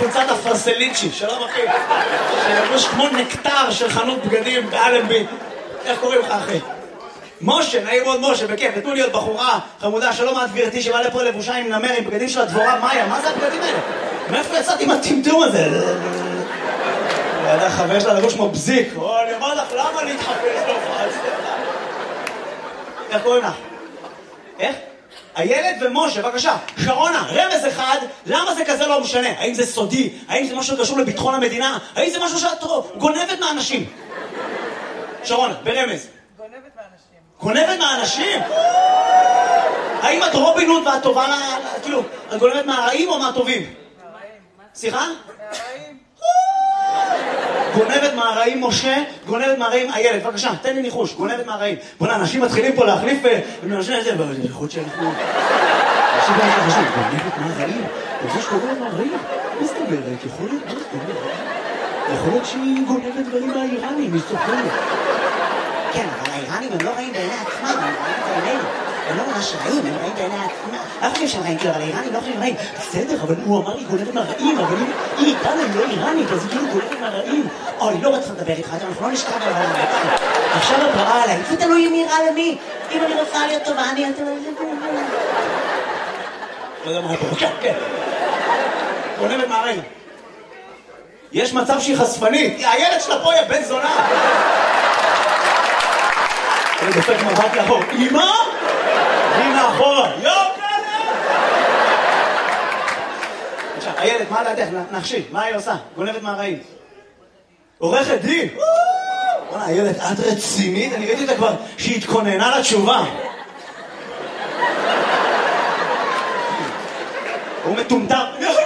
חולצת הפרסליצ'י, שלום אחי. שלבוש כמו נקטר של חנות בגדים באלנבי. איך קוראים לך אחי? משה, נעים מאוד משה, בכיף, נתנו לי עוד בחורה חמודה, שלום את גברתי שבא לפה לבושה עם נמר, עם בגדים של הדבורה מאיה, מה זה הבגדים האלה? מאיפה יצאתי עם הטמטום הזה? ידע חבר שלה לבוש כמו בזיק, אני אומר לך, למה להתחפש לו? איך קוראים לך? איך? הילד ומשה, בבקשה, שרונה, רמז אחד, למה זה כזה לא משנה? האם זה סודי? האם זה משהו קשור לביטחון המדינה? האם זה משהו שאת גונבת מהאנשים? שרונה, ברמז. גונבת מהאנשים? האם את רובין הוד ואת טובה, כאילו, את גונבת מהרעים או מהטובים? מהרעים. סליחה? מהרעים. גונבת מהרעים משה, גונבת מהרעים הילד, בבקשה, תן לי ניחוש, גונבת מהרעים. בוא'נה, אנשים מתחילים פה להחליף, ומאנשים את זה, יכול להיות שאנחנו... אנשים באמת חשוב, גונבת מהרעים? יש גונבת מהרעים? מה זאת אומרת? יכול להיות שהיא גונבת דברים מהאיראנים, היא סופרת. כן, אבל האיראנים הם לא רעים בעיני עצמם, הם רעים בעינינו. הם לא ממש רעים, הם רעים בעיני עצמם. אנחנו חושבים שהם רעים, כאילו, אבל האיראנים לא חושבים רעים. בסדר, אבל הוא אמר לי גונבת מהרעים, אבל היא איתנו, היא לא איראנית, אז היא כאילו גונבת מהרעים. אני לא רוצה לדבר איתך, אנחנו לא נשכב על העולם. עכשיו את רעה עליי, זה תלוי אם נראה למי. אם אני רוצה להיות טובה, אני אתן לזה. לא יודע מה פה, כן. גונבת מהרעים. יש מצב שהיא חשפנית. הילד שלה פה היא בן זונה. אני דופק מבט לאחור. אמא? הנה אחורה. עכשיו, הילד, מה לדעתך? נחשי, מה היא עושה? גונבת מהרעים. עורכת דין. בוא'נה, הילד, את רצינית? אני ראיתי אותה כבר שהיא התכוננה לתשובה. הוא מטומטם.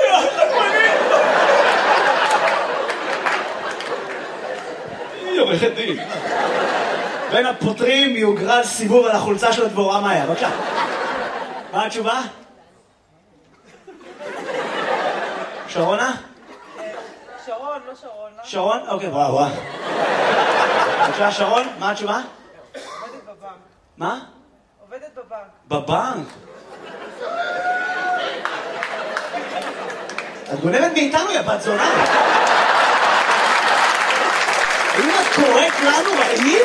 היא עורכת דין. בין הפותרים יוגרל סיבוב על החולצה של הדבורה מאיה. בבקשה. מה התשובה? שרונה? שרון, לא שרון. שרון? אוקיי, וואו. בבקשה, שרון, מה התשובה? עובדת בבנק. מה? עובדת בבנק. בבנק? את גונבת מאיתנו, יא בת זונה. האם את קוראת לנו רעים?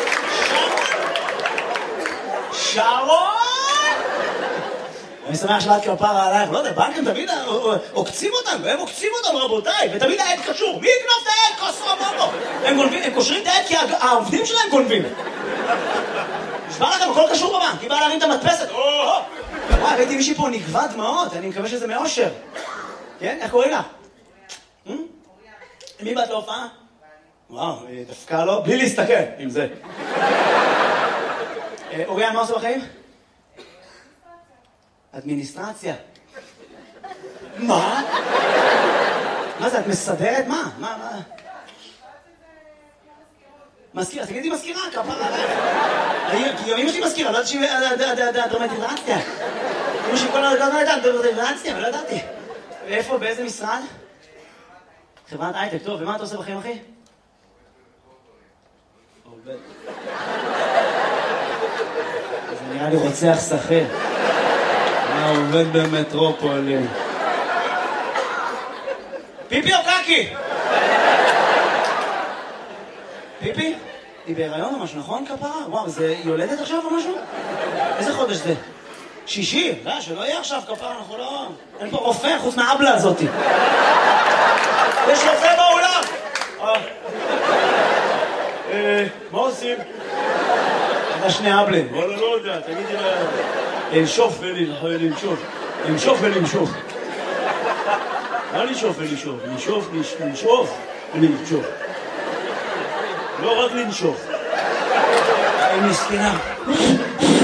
שרון! אני שמח שבאת כפרה עלייך, לא יודע, בנקים תמיד עוקצים אותנו, הם עוקצים אותנו רבותיי, ותמיד העד קשור, מי יקנוף את העד? כוסו בובו! הם קושרים את העד כי העובדים שלהם גונבים. נשבע לכם, הכל קשור בבנק, היא באה להרים את המדפסת, וואי, ראיתי מישהי פה נגבה דמעות, אני מקווה שזה מאושר. כן? איך קוראים לה? מי באת להופעה? וואו, דווקא לא, בלי להסתכל עם זה. אוריה, מה עושה בחיים? אדמיניסטרציה. מה? מה זה, את מסדרת? מה? מזכירה, תגידי מזכירה, כפרה עליך. אמא שלי מזכירה, לא יודעת שהיא דרמטיזציה. אמא שלי כל הדרגות לא יודעת דרמטיזציה, אבל לא ידעתי. ואיפה, באיזה משרד? חברת הייטק, טוב, ומה אתה עושה בחיים, אחי? עובד. זה נראה לי רוצח שכיר. עובד במטרופולין. פיפי או קקי? פיפי? היא בהיריון או משהו, נכון כפרה? וואו, זה יולדת עכשיו או משהו? איזה חודש זה? שישי? לא, שלא יהיה עכשיו כפרה, אנחנו לא... אין פה רופא חוץ מהאבלה הזאתי. יש רופא באולם! מה עושים? אתה שני אבלים. וואלה, לא יודע, תגידי לה... לנשוף ולנשוף. לנשוף ולנשוף. מה לנשוף ולנשוף? לנשוף ולנשוף. לא רק לנשוף. היא מסכנה.